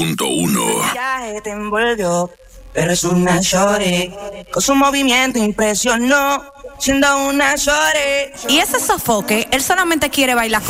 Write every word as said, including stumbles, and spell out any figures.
punto uno. Te envolvió, pero es una shorty. Con su movimiento impresionó, siendo una shorty. Y ese sofoque, él solamente quiere bailar